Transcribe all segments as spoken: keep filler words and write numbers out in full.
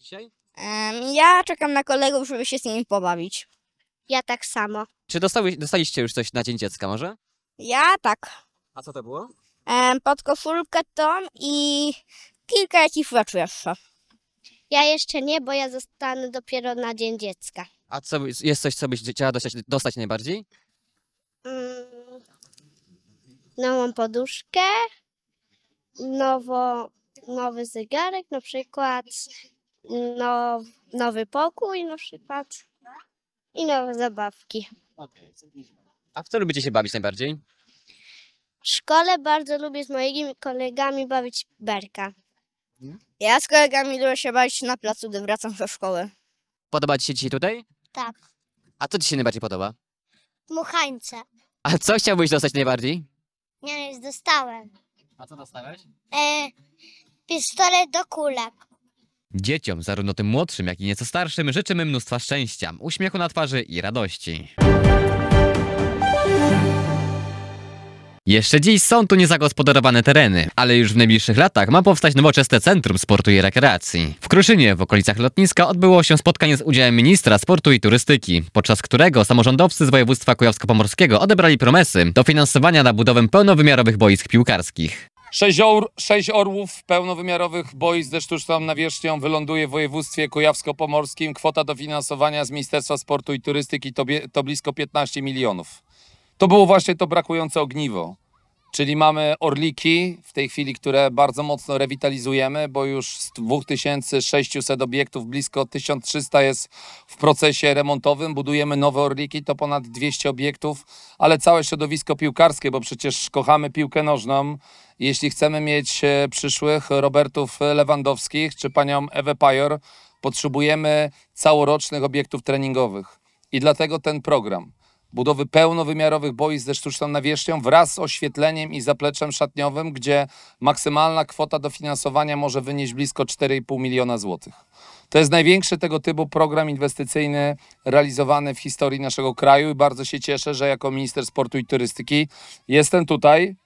dzisiaj? Em, ja czekam na kolegów, żeby się z nimi pobawić. Ja tak samo. Czy dostały, dostaliście już coś na Dzień Dziecka może? Ja tak. A co to było? Em, pod koszulkę tą i kilka jakichś rzeczy jeszcze. Ja jeszcze nie, bo ja zostanę dopiero na Dzień Dziecka. A co, jest coś, co byś chciała dostać, dostać najbardziej? Mm, nową poduszkę, nowo, nowy zegarek, na przykład now, nowy pokój na przykład i nowe zabawki. A w co lubicie się bawić najbardziej? W szkole bardzo lubię z moimi kolegami bawić berka. Ja z kolegami lubię się bawić na placu, gdy wracam ze szkoły. Podoba ci się dzisiaj tutaj? Tak. A co ci się najbardziej podoba? Dmuchańce. A co chciałbyś dostać najbardziej? Nie, już dostałem. A co dostałeś? E, pistolet do kulek. Dzieciom, zarówno tym młodszym, jak i nieco starszym, życzymy mnóstwa szczęścia, uśmiechu na twarzy i radości. Jeszcze dziś są tu niezagospodarowane tereny, ale już w najbliższych latach ma powstać nowoczesne Centrum Sportu i Rekreacji. W Kruszynie, w okolicach lotniska, odbyło się spotkanie z udziałem ministra sportu i turystyki, podczas którego samorządowcy z województwa kujawsko-pomorskiego odebrali promesy dofinansowania na budowę pełnowymiarowych boisk piłkarskich. Sześć, or, sześć orłów pełnowymiarowych boisk ze sztuczną nawierzchnią wyląduje w województwie kujawsko-pomorskim. Kwota dofinansowania z Ministerstwa Sportu i Turystyki to, bie, to blisko piętnaście milionów. To było właśnie to brakujące ogniwo. Czyli mamy orliki w tej chwili, które bardzo mocno rewitalizujemy, bo już z dwa tysiące sześćset obiektów blisko tysiąc trzysta jest w procesie remontowym. Budujemy nowe orliki, to ponad dwieście obiektów, ale całe środowisko piłkarskie, bo przecież kochamy piłkę nożną. Jeśli chcemy mieć przyszłych Robertów Lewandowskich czy panią Ewę Pajor, potrzebujemy całorocznych obiektów treningowych. I dlatego ten program budowy pełnowymiarowych boisk ze sztuczną nawierzchnią wraz z oświetleniem i zapleczem szatniowym, gdzie maksymalna kwota dofinansowania może wynieść blisko cztery i pół miliona złotych. To jest największy tego typu program inwestycyjny realizowany w historii naszego kraju i bardzo się cieszę, że jako minister sportu i turystyki jestem tutaj.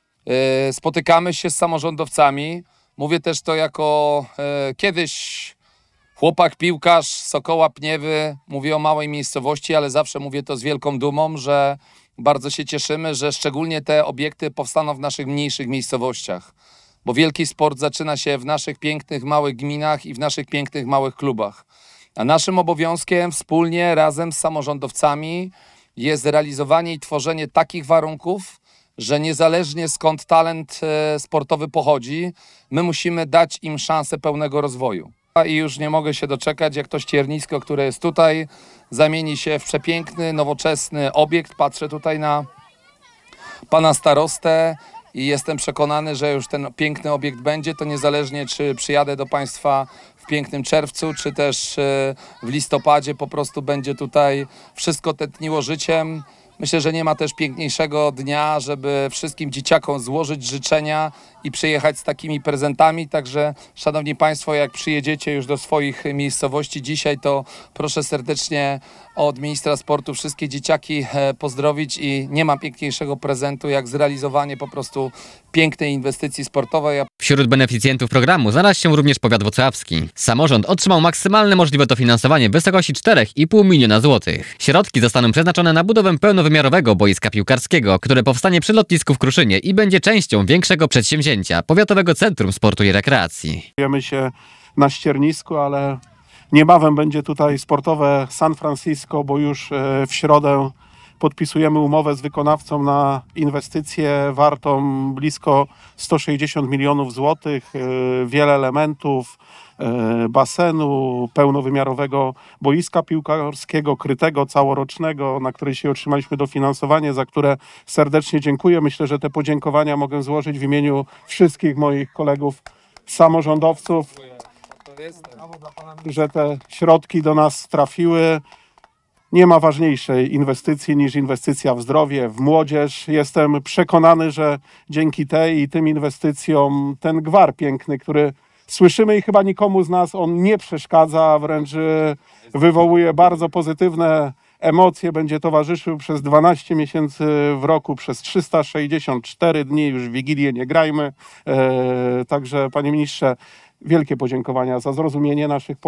Spotykamy się z samorządowcami. Mówię też to jako kiedyś chłopak, piłkarz, Sokoła Pniewy, mówię o małej miejscowości, ale zawsze mówię to z wielką dumą, że bardzo się cieszymy, że szczególnie te obiekty powstaną w naszych mniejszych miejscowościach. Bo wielki sport zaczyna się w naszych pięknych, małych gminach i w naszych pięknych, małych klubach. A naszym obowiązkiem wspólnie, razem z samorządowcami jest realizowanie i tworzenie takich warunków, że niezależnie skąd talent sportowy pochodzi, my musimy dać im szansę pełnego rozwoju. I już nie mogę się doczekać, jak to ściernisko, które jest tutaj, zamieni się w przepiękny, nowoczesny obiekt. Patrzę tutaj na pana starostę i jestem przekonany, że już ten piękny obiekt będzie. To niezależnie, czy przyjadę do państwa w pięknym czerwcu, czy też w listopadzie, po prostu będzie tutaj wszystko tętniło życiem. Myślę, że nie ma też piękniejszego dnia, żeby wszystkim dzieciakom złożyć życzenia i przyjechać z takimi prezentami. Także, szanowni państwo, jak przyjedziecie już do swoich miejscowości dzisiaj, to proszę serdecznie od ministra sportu wszystkie dzieciaki pozdrowić i nie ma piękniejszego prezentu jak zrealizowanie po prostu pięknej inwestycji sportowej. Wśród beneficjentów programu znalazł się również powiat włocławski. Samorząd otrzymał maksymalne możliwe dofinansowanie w wysokości cztery i pół miliona złotych. Środki zostaną przeznaczone na budowę pełnowymiarowego boiska piłkarskiego, które powstanie przy lotnisku w Kruszynie i będzie częścią większego przedsięwzięcia Powiatowego Centrum Sportu i Rekreacji. Czujemy się na ściernisku, ale niebawem będzie tutaj sportowe San Francisco, bo już w środę podpisujemy umowę z wykonawcą na inwestycję wartą blisko sto sześćdziesiąt milionów złotych, wiele elementów, basenu, pełnowymiarowego boiska piłkarskiego, krytego, całorocznego, na które się otrzymaliśmy dofinansowanie, za które serdecznie dziękuję. Myślę, że te podziękowania mogę złożyć w imieniu wszystkich moich kolegów samorządowców, że te środki do nas trafiły. Nie ma ważniejszej inwestycji niż inwestycja w zdrowie, w młodzież. Jestem przekonany, że dzięki tej i tym inwestycjom ten gwar piękny, który słyszymy i chyba nikomu z nas on nie przeszkadza, a wręcz wywołuje bardzo pozytywne emocje, będzie towarzyszył przez dwanaście miesięcy w roku, przez trzysta sześćdziesiąt cztery dni, już w Wigilię nie grajmy. Także, panie ministrze, wielkie podziękowania za zrozumienie naszych